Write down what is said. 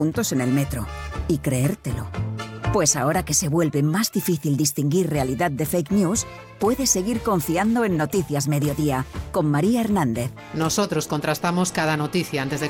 juntos en el metro y creértelo. Pues ahora que se vuelve más difícil distinguir realidad de fake news, puedes seguir confiando en Noticias Mediodía con María Hernández. Nosotros contrastamos cada noticia antes de